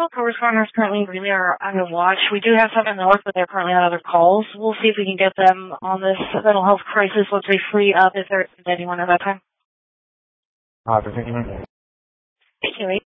both co-responders currently really are under watch. We do have some in the north, but they're currently on other calls. We'll see if we can get them on this mental health crisis once we free up if there is anyone at that time. Thank you. Thank you.